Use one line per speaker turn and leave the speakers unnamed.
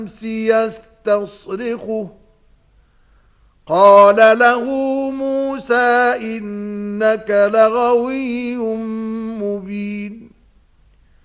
بالأمس يستصرخه قال له موسى إنك لغوي مبين